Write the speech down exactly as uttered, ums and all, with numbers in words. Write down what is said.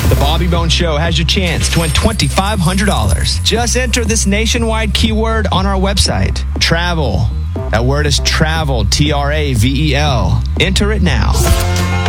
The Bobby Bones Show has your chance to win twenty-five hundred dollars. Just enter this nationwide keyword on our website. Travel. That word is travel, T R A V E L. Enter it now.